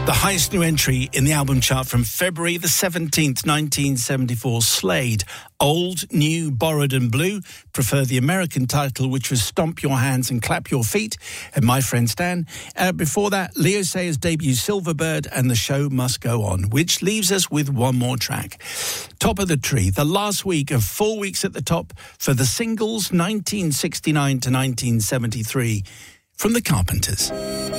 The highest new entry in the album chart from February the 17th, 1974, Slade. Old, New, Borrowed and Blue. Prefer the American title, which was Stomp Your Hands and Clap Your Feet, and My Friend Stan. Before that, Leo Sayers' debut Silverbird and The Show Must Go On, which leaves us with one more track. Top of the Tree, the last week of 4 weeks at the top for the singles 1969 to 1973 from the Carpenters.